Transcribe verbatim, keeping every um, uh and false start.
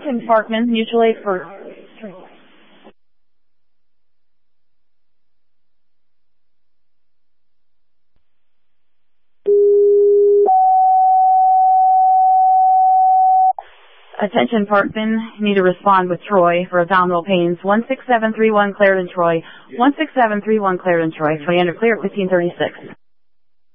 Attention Parkman, mutual aid for... Attention Parkman, need to respond with Troy for abdominal pains. one six seven three one Clarendon, Troy. one six seven three one Clarendon, Troy. Troy under clear at fifteen thirty-six.